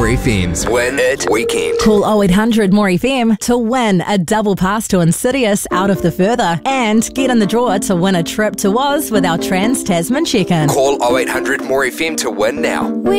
FM's Win It Weekend. Call 0800 More FM to win a double pass to Insidious Out of the Further and get in the draw to win a trip to Oz with our Trans Tasman check-in. Call 0800 More FM to win now.